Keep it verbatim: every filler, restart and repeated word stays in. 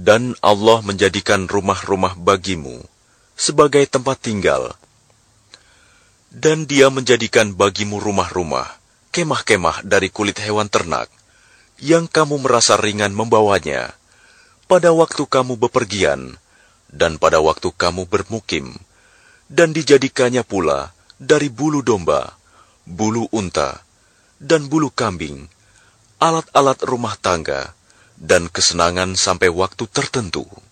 Dan Allah menjadikan rumah-rumah bagimu sebagai tempat tinggal. Dan Dia menjadikan bagimu rumah-rumah, kemah-kemah dari kulit hewan ternak, yang kamu merasa ringan membawanya, pada waktu kamu bepergian, dan pada waktu kamu bermukim, dan dijadikannya pula dari bulu domba, bulu unta, dan bulu kambing, alat-alat rumah tangga, dan kesenangan sampai waktu tertentu.